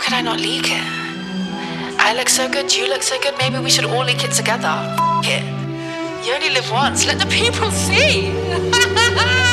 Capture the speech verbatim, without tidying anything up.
could I not leak it? I look so good, you look so good, maybe we should all leak it together. F it. You only live once, let the people see.